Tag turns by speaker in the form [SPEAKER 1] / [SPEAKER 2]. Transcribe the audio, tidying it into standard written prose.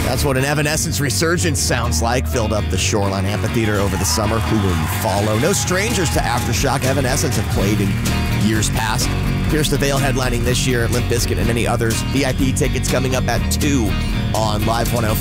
[SPEAKER 1] That's what an Evanescence resurgence sounds like. Filled up the Shoreline Amphitheater over the summer. Who will you follow? No strangers to Aftershock. Evanescence have played in years past. Pierce the Veil headlining this year at Limp Bizkit and many others. VIP tickets coming up at 2 on Live 105.